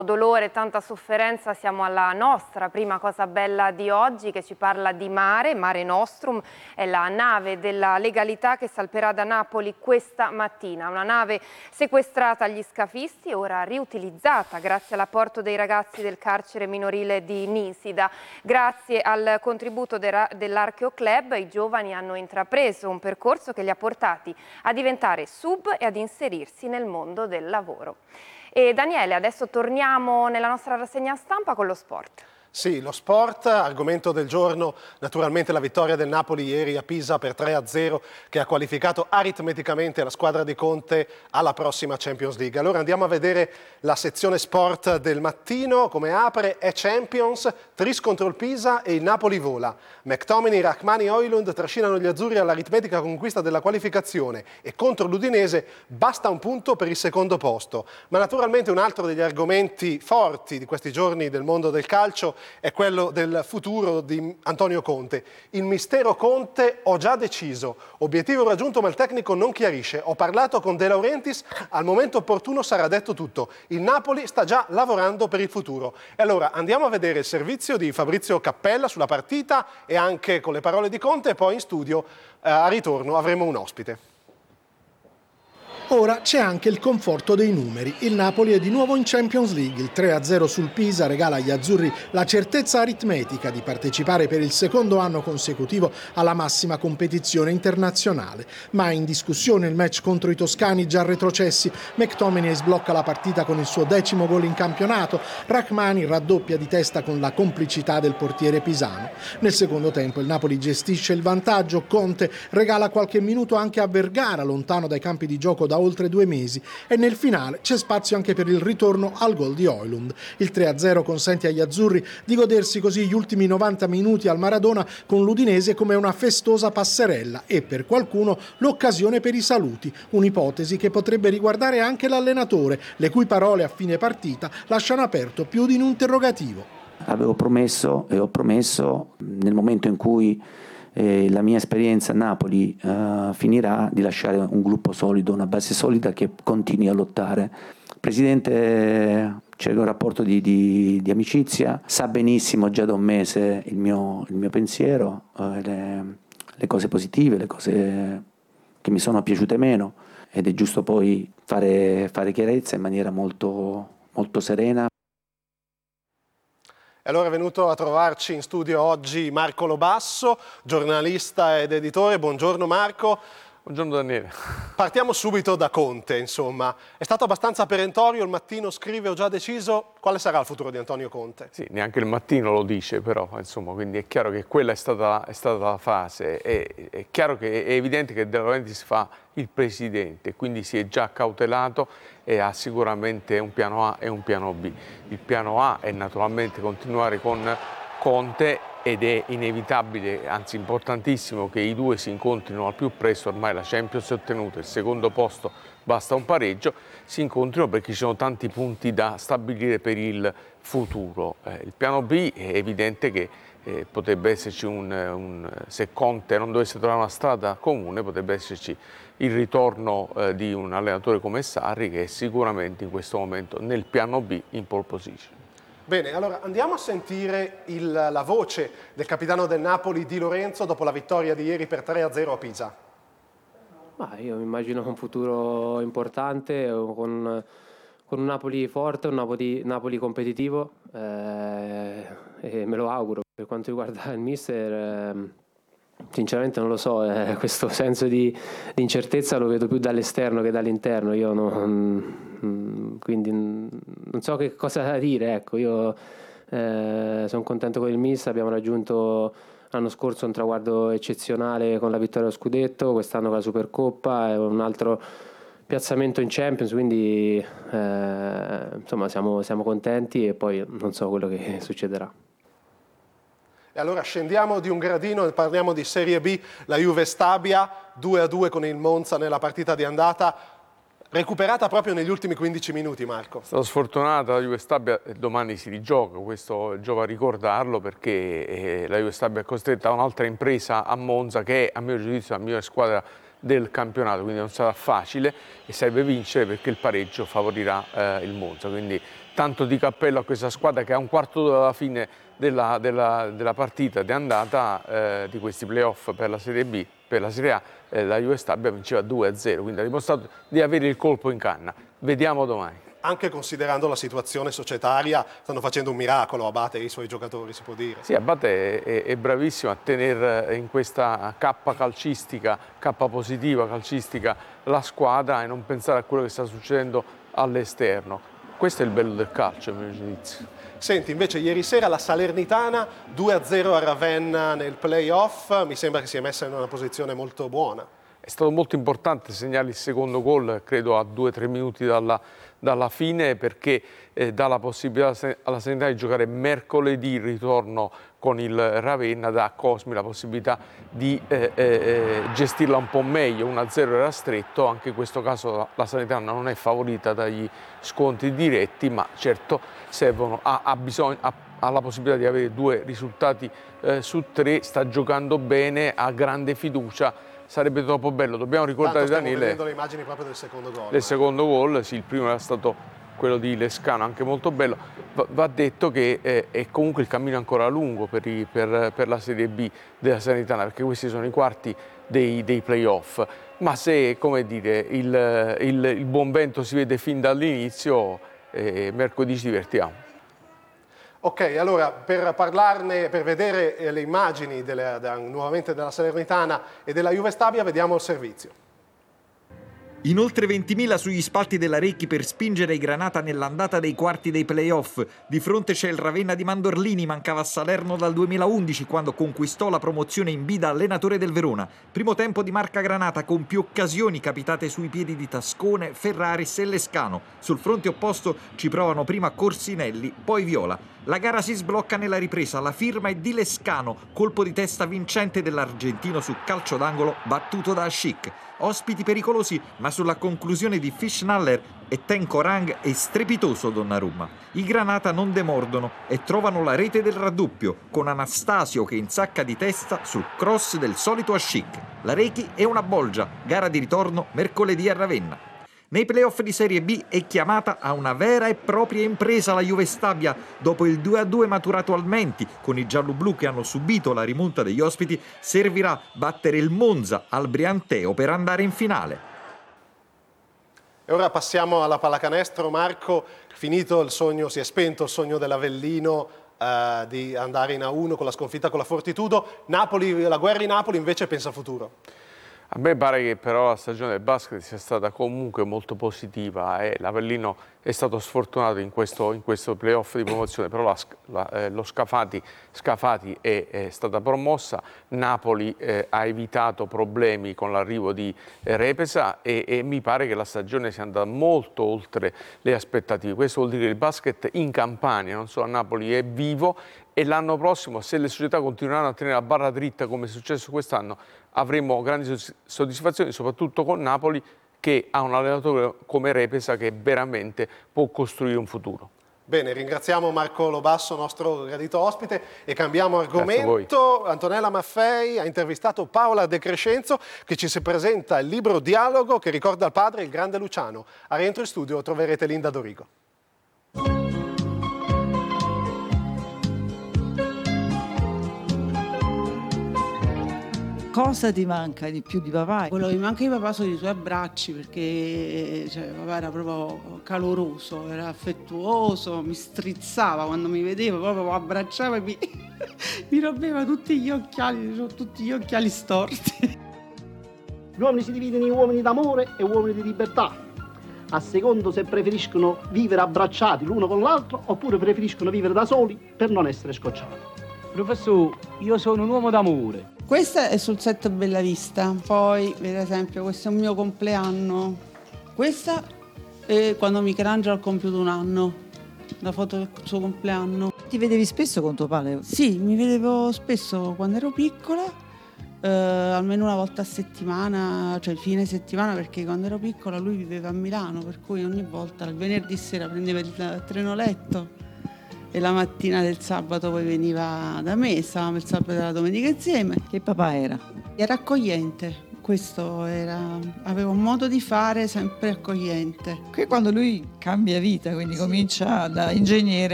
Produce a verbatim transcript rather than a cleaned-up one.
dolore, tanta sofferenza, siamo alla nostra prima cosa bella di oggi che ci parla di mare. Mare Nostrum è la nave della legalità che salperà da Napoli questa mattina, una nave sequestrata agli scafisti, ora riutilizzata grazie all'apporto dei ragazzi del carcere minorile di Nisida. Grazie al contributo dell'Archeo Club i giovani hanno intrapreso un percorso che li ha portati a diventare sub e ad inserirsi nel mondo del lavoro. E Daniele, adesso torniamo nella nostra rassegna stampa con lo sport. Sì, lo sport, argomento del giorno, naturalmente la vittoria del Napoli ieri a Pisa per tre a zero che ha qualificato aritmeticamente la squadra di Conte alla prossima Champions League. Allora andiamo a vedere la sezione sport del mattino, come apre è Champions, Tris contro il Pisa e il Napoli vola. McTominay, Rachmani e Højlund trascinano gli azzurri all'aritmetica conquista della qualificazione e contro l'Udinese basta un punto per il secondo posto. Ma naturalmente un altro degli argomenti forti di questi giorni del mondo del calcio è quello del futuro di Antonio Conte. Il mistero Conte ho già deciso, obiettivo raggiunto ma il tecnico non chiarisce. Ho parlato con De Laurentiis, al momento opportuno sarà detto tutto. Il Napoli sta già lavorando per il futuro. E allora andiamo a vedere il servizio di Fabrizio Cappella sulla partita e anche con le parole di Conte e poi in studio eh, a ritorno avremo un ospite. Ora c'è anche il conforto dei numeri. Il Napoli è di nuovo in Champions League. Il tre a zero sul Pisa regala agli azzurri la certezza aritmetica di partecipare per il secondo anno consecutivo alla massima competizione internazionale. Ma è in discussione il match contro i toscani già retrocessi. McTominay sblocca la partita con il suo decimo gol in campionato. Rachmani raddoppia di testa con la complicità del portiere pisano. Nel secondo tempo il Napoli gestisce il vantaggio. Conte regala qualche minuto anche a Vergara, lontano dai campi di gioco da oltre due mesi, e nel finale c'è spazio anche per il ritorno al gol di Højlund. Il tre a zero consente agli azzurri di godersi così gli ultimi novanta minuti al Maradona, con l'Udinese come una festosa passerella e per qualcuno l'occasione per i saluti, un'ipotesi che potrebbe riguardare anche l'allenatore, le cui parole a fine partita lasciano aperto più di un interrogativo. Avevo promesso e ho promesso, nel momento in cui Eh, la mia esperienza a Napoli eh, finirà, di lasciare un gruppo solido, una base solida che continui a lottare. Il Presidente c'è un rapporto di, di, di amicizia, sa benissimo già da un mese il mio, il mio pensiero, eh, le, le cose positive, le cose che mi sono piaciute meno, ed è giusto poi fare, fare chiarezza in maniera molto, molto serena. E allora è venuto a trovarci in studio oggi Marco Lobasso, giornalista ed editore. Buongiorno Marco. Buongiorno Daniele. Partiamo subito da Conte, insomma. È stato abbastanza perentorio, il mattino scrive ho già deciso. Quale sarà il futuro di Antonio Conte? Sì, neanche il mattino lo dice però, insomma, quindi è chiaro che quella è stata, è stata la fase. È, è chiaro che è evidente che De Laurentiis fa il presidente, quindi si è già cautelato e ha sicuramente un piano A e un piano B. Il piano A è naturalmente continuare con Conte ed è inevitabile, anzi importantissimo, che i due si incontrino al più presto. Ormai la Champions è ottenuta, il secondo posto basta un pareggio, si incontrino perché ci sono tanti punti da stabilire per il futuro. Eh, il piano B è evidente che eh, potrebbe esserci un, un, se Conte non dovesse trovare una strada comune, potrebbe esserci il ritorno eh, di un allenatore come Sarri, che è sicuramente in questo momento nel piano B in pole position. Bene, allora andiamo a sentire il, la voce del capitano del Napoli Di Lorenzo dopo la vittoria di ieri per tre a zero a Pisa. Ma io mi immagino un futuro importante con, con un Napoli forte, un Napoli, Napoli competitivo eh, e me lo auguro. Per quanto riguarda il mister, eh, sinceramente non lo so, eh, questo senso di, di incertezza lo vedo più dall'esterno che dall'interno. Io non, quindi non so che cosa dire. Ecco, io eh, sono contento con il mister, abbiamo raggiunto l'anno scorso un traguardo eccezionale con la vittoria allo scudetto, quest'anno con la Supercoppa e un altro piazzamento in Champions, quindi eh, insomma siamo, siamo contenti e poi non so quello che succederà. E allora scendiamo di un gradino e parliamo di Serie B, la Juve Stabia, due a due con il Monza nella partita di andata, recuperata proprio negli ultimi quindici minuti, Marco. È stata sfortunata la Juve Stabia, domani si rigioca, questo giova a ricordarlo, perché eh, la Juve Stabia è costretta a un'altra impresa a Monza, che è a mio giudizio la migliore squadra del campionato, quindi non sarà facile e serve vincere perché il pareggio favorirà eh, il Monza, quindi tanto di cappello a questa squadra che a un quarto d'ora dalla fine della, della, della partita di andata eh, di questi playoff per la Serie B, per la Serie A, eh, la Juve Stabia vinceva due a zero, quindi ha dimostrato di avere il colpo in canna. Vediamo domani. Anche considerando la situazione societaria, stanno facendo un miracolo Abate e i suoi giocatori, si può dire. Sì, Abate è, è bravissimo a tenere in questa cappa calcistica, cappa positiva calcistica, la squadra e non pensare a quello che sta succedendo all'esterno. Questo è il bello del calcio, a mio giudizio. Senti, invece ieri sera la Salernitana due a zero a Ravenna nel play-off, mi sembra che sia messa in una posizione molto buona. È stato molto importante segnare il secondo gol, credo a due o tre minuti dalla, dalla fine, perché eh, dà la possibilità alla Salernitana di giocare mercoledì il ritorno con il Ravenna, dà a Cosmi la possibilità di eh, eh, gestirla un po' meglio. uno a zero era stretto, anche in questo caso la Salernitana non è favorita dagli scontri diretti, ma certo servono, ha, ha, bisogno, ha, ha la possibilità di avere due risultati eh, su tre, sta giocando bene, ha grande fiducia. Sarebbe troppo bello, dobbiamo ricordare Tanto stiamo Daniele vedendo le immagini proprio del secondo gol. del eh. secondo gol, sì, il primo era stato quello di Lescano, anche molto bello. Va, va detto che eh, è comunque il cammino ancora lungo per, i, per, per la Serie B della Salernitana, perché questi sono i quarti dei, dei play-off. Ma se, come dire, il, il, il buon vento si vede fin dall'inizio, eh, mercoledì ci divertiamo. Ok, allora per parlarne, per vedere eh, le immagini delle, de, nuovamente della Salernitana e della Juve Stabia, vediamo il servizio. In oltre ventimila sugli spalti della Recchi per spingere i Granata nell'andata dei quarti dei playoff. Di fronte c'è il Ravenna di Mandorlini, mancava a Salerno dal duemilaundici quando conquistò la promozione in B da allenatore del Verona. Primo tempo di marca Granata con più occasioni capitate sui piedi di Tascone, Ferraris e Lescano. Sul fronte opposto ci provano prima Corsinelli, poi Viola. La gara si sblocca nella ripresa, la firma è di Lescano, colpo di testa vincente dell'argentino su calcio d'angolo battuto da Schick. Ospiti pericolosi, ma sulla conclusione di Fischnaller e Tenkorang è strepitoso Donnarumma. I Granata non demordono e trovano la rete del raddoppio, con Anastasio che insacca di testa sul cross del solito Schick. La Rechi è una bolgia, gara di ritorno mercoledì a Ravenna. Nei playoff di Serie B è chiamata a una vera e propria impresa la Juve Stabia. Dopo il due a due maturato al Menti, con i gialloblu che hanno subito la rimonta degli ospiti, servirà battere il Monza al Brianteo per andare in finale. E ora passiamo alla pallacanestro. Marco, finito il sogno, si è spento il sogno dell'Avellino eh, di andare in A uno con la sconfitta con la Fortitudo. Napoli, la guerra in Napoli invece pensa futuro. A me pare che però la stagione del basket sia stata comunque molto positiva e l'Avellino è stato sfortunato in questo, in questo playoff di promozione, però la, la, eh, lo Scafati, Scafati è, è stata promossa, Napoli eh, ha evitato problemi con l'arrivo di eh, Repesa e, e mi pare che la stagione sia andata molto oltre le aspettative. Questo vuol dire che il basket in Campania, non solo a Napoli, è vivo e l'anno prossimo, se le società continueranno a tenere la barra dritta come è successo quest'anno, avremo grandi soddisfazioni, soprattutto con Napoli, che ha un allenatore come Repesa che veramente può costruire un futuro. Bene, ringraziamo Marco Lobasso, nostro gradito ospite, e cambiamo argomento. Antonella Maffei ha intervistato Paola De Crescenzo, che ci si presenta il libro Dialogo, che ricorda il padre, il grande Luciano. A rientro in studio troverete Linda Dorigo. Cosa ti manca di più di papà? Quello che mi manca di papà sono i suoi abbracci, perché cioè, papà era proprio caloroso, era affettuoso, mi strizzava quando mi vedeva, proprio mi abbracciava e mi, mi rompeva tutti gli occhiali, tutti gli occhiali storti. Gli uomini si dividono in uomini d'amore e uomini di libertà, a secondo se preferiscono vivere abbracciati l'uno con l'altro oppure preferiscono vivere da soli per non essere scocciati. Professore, io sono un uomo d'amore. Questa è sul set Bella Vista, poi per esempio questo è un mio compleanno, questa è quando Michelangelo ha compiuto un anno, la foto del suo compleanno. Ti vedevi spesso con tuo padre? Sì, mi vedevo spesso quando ero piccola, eh, almeno una volta a settimana, cioè il fine settimana, perché quando ero piccola lui viveva a Milano, per cui ogni volta il venerdì sera prendeva il treno letto e la mattina del sabato poi veniva da me, stavamo il sabato e la domenica insieme. Che papà era? Era accogliente, questo era, aveva un modo di fare sempre accogliente. Qui quando lui cambia vita, quindi comincia da ingegnere